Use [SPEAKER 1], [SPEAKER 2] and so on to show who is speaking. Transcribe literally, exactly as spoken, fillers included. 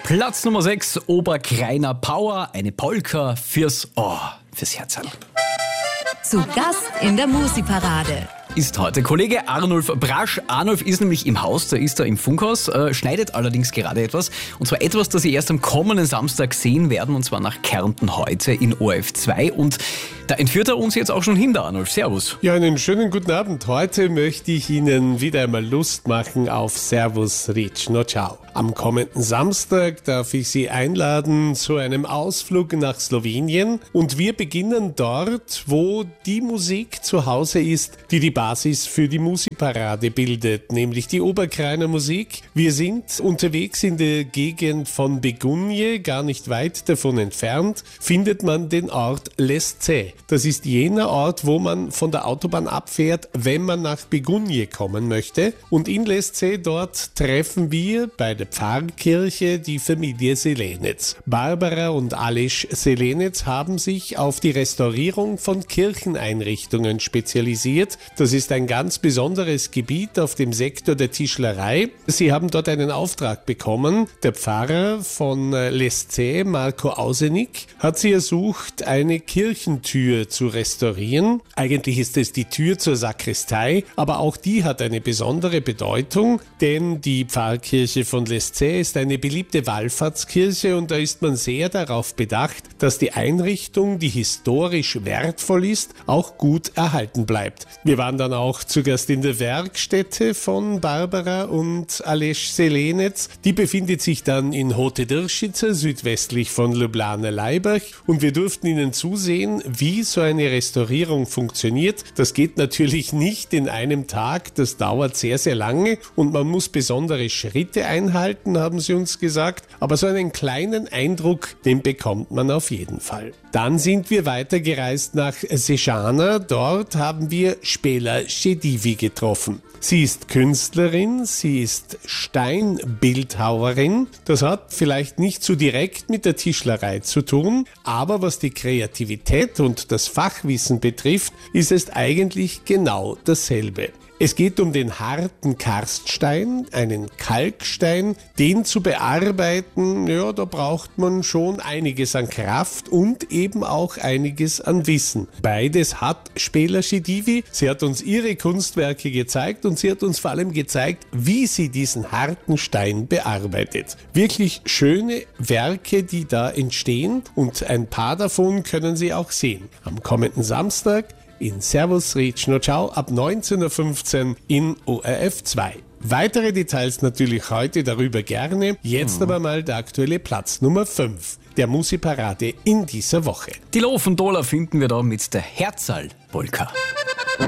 [SPEAKER 1] Platz Nummer sechs, Oberkreiner Power, eine Polka fürs Ohr, fürs Herzl.
[SPEAKER 2] Zu Gast in der Musi-Parade
[SPEAKER 1] Ist heute Kollege Arnulf Brasch. Arnulf ist nämlich im Haus, da ist er im Funkhaus, äh, schneidet allerdings gerade etwas. Und zwar etwas, das Sie erst am kommenden Samstag sehen werden, und zwar nach Kärnten heute in O R F zwei. Und da entführt er uns jetzt auch schon hin, der Arnulf. Servus.
[SPEAKER 3] Ja, einen schönen guten Abend. Heute möchte ich Ihnen wieder einmal Lust machen auf Servus Rich. No, ciao. Am kommenden Samstag darf ich Sie einladen zu einem Ausflug nach Slowenien. Und wir beginnen dort, wo die Musik zu Hause ist, die die Basis für die Musi-Parade bildet, nämlich die Oberkreiner Musik. Wir sind unterwegs in der Gegend von Begunje, gar nicht weit davon entfernt, findet man den Ort Lesce. Das ist jener Ort, wo man von der Autobahn abfährt, wenn man nach Begunje kommen möchte. Und in Lesce dort treffen wir bei der Pfarrkirche die Familie Selenec. Barbara und Aleš Selenec haben sich auf die Restaurierung von Kircheneinrichtungen spezialisiert. Das ist ein ganz besonderes Gebiet auf dem Sektor der Tischlerei. Sie haben dort einen Auftrag bekommen. Der Pfarrer von Lesce, Marko Ausenik, hat sie ersucht, eine Kirchentür zu restaurieren. Eigentlich ist es die Tür zur Sakristei, aber auch die hat eine besondere Bedeutung, denn die Pfarrkirche von Lesce ist eine beliebte Wallfahrtskirche und da ist man sehr darauf bedacht, dass die Einrichtung, die historisch wertvoll ist, auch gut erhalten bleibt. Wir waren dann auch zu Gast in der Werkstätte von Barbara und Aleš Selenec. Die befindet sich dann in Hote Dršice, südwestlich von Ljubljana-Laibach, und wir durften ihnen zusehen, wie so eine Restaurierung funktioniert. Das geht natürlich nicht in einem Tag, das dauert sehr, sehr lange und man muss besondere Schritte einhalten, haben sie uns gesagt, aber so einen kleinen Eindruck, den bekommt man auf jeden Fall. Dann sind wir weitergereist nach Sežana. Dort haben wir Spela Šedivi getroffen. Sie ist Künstlerin, sie ist Steinbildhauerin. Das hat vielleicht nicht so direkt mit der Tischlerei zu tun, aber was die Kreativität und das Fachwissen betrifft, ist es eigentlich genau dasselbe. Es geht um den harten Karststein, einen Kalkstein. Den zu bearbeiten, ja, da braucht man schon einiges an Kraft und eben auch einiges an Wissen. Beides hat Spela Šedivi. Sie hat uns ihre Kunstwerke gezeigt und sie hat uns vor allem gezeigt, wie sie diesen harten Stein bearbeitet. Wirklich schöne Werke, die da entstehen, und ein paar davon können Sie auch sehen. Am kommenden Samstag in Servus Rich No Ciao ab neunzehn Uhr fünfzehn in O R F zwei. Weitere Details natürlich heute darüber gerne. Jetzt aber mal der aktuelle Platz Nummer fünf der Musi-Parade in dieser Woche.
[SPEAKER 1] Die Lofen Dola finden wir da mit der Herzl-Polka.